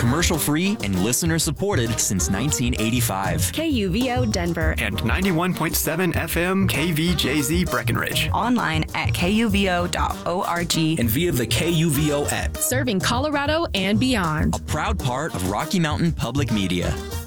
commercial-free and listener-supported since 1985. KUVO Denver. And 91.7 FM KVJZ Breckenridge. Online at kuvo.org. And via the KUVO app. Serving Colorado and beyond. A proud part of Rocky Mountain Public Media.